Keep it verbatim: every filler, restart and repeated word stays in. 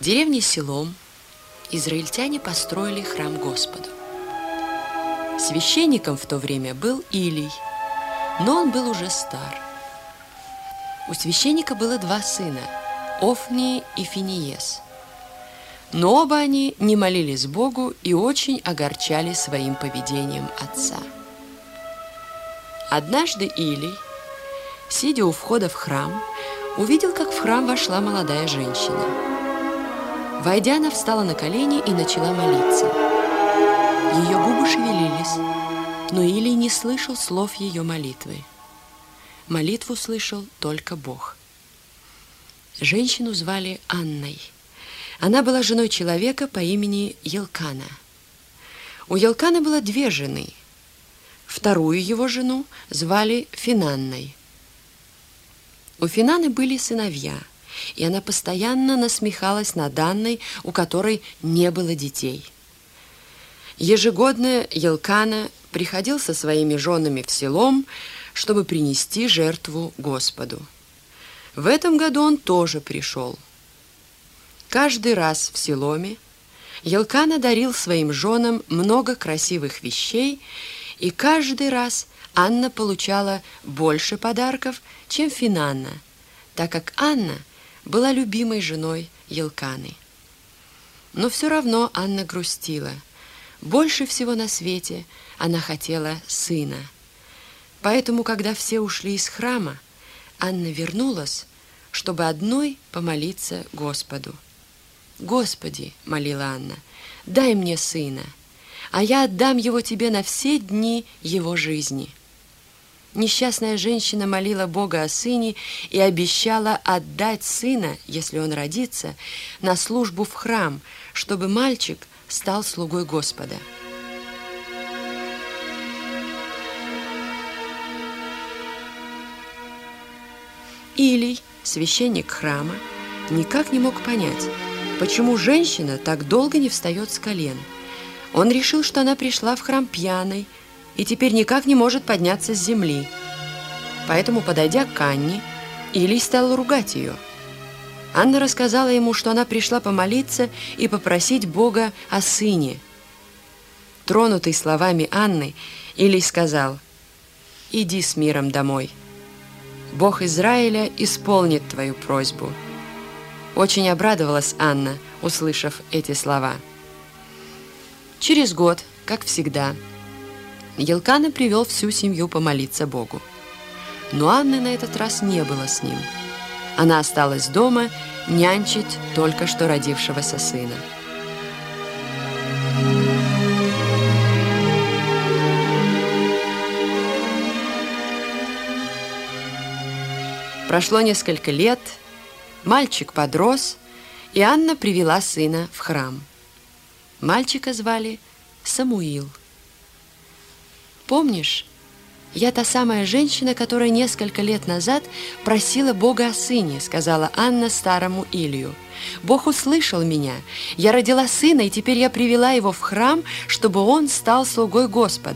Деревней селом израильтяне построили храм Господу. Священником в то время был Илий, но он был уже стар. У священника было два сына – Офни и Финиес. Но оба они не молились Богу и очень огорчали своим поведением отца. Однажды Илий, сидя у входа в храм, увидел, как в храм вошла молодая женщина. Войдя, она встала на колени и начала молиться. Ее губы шевелились, но Илий не слышал слов ее молитвы. Молитву слышал только Бог. Женщину звали Анной. Она была женой человека по имени Елкана. У Елкана было две жены. Вторую его жену звали Финанной. У Финаны были сыновья, и она постоянно насмехалась над Анной, у которой не было детей. Ежегодно Елкана приходил со своими женами в селом, чтобы принести жертву Господу. В этом году он тоже пришел. Каждый раз в селоме Елкана дарил своим женам много красивых вещей, и каждый раз Анна получала больше подарков, чем Финанна, так как Анна была любимой женой Елканы. Но все равно Анна грустила. Больше всего на свете она хотела сына. Поэтому, когда все ушли из храма, Анна вернулась, чтобы одной помолиться Господу. «Господи, — молила Анна, — дай мне сына, а я отдам его тебе на все дни его жизни». Несчастная женщина молила Бога о сыне и обещала отдать сына, если он родится, на службу в храм, чтобы мальчик стал слугой Господа. Илий, священник храма, никак не мог понять, почему женщина так долго не встает с колен. Он решил, что она пришла в храм пьяной и теперь никак не может подняться с земли. Поэтому, подойдя к Анне, Илий стал ругать ее. Анна рассказала ему, что она пришла помолиться и попросить Бога о сыне. Тронутый словами Анны, Илий сказал: «Иди с миром домой. Бог Израиля исполнит твою просьбу». Очень обрадовалась Анна, услышав эти слова. Через год, как всегда, Елкана привел всю семью помолиться Богу. Но Анны на этот раз не было с ним. Она осталась дома нянчить только что родившегося сына. Прошло несколько лет, мальчик подрос, и Анна привела сына в храм. Мальчика звали Самуил. «Помнишь, я та самая женщина, которая несколько лет назад просила Бога о сыне», — сказала Анна старому Илию. «Бог услышал меня. Я родила сына, и теперь я привела его в храм, чтобы он стал слугой Господа.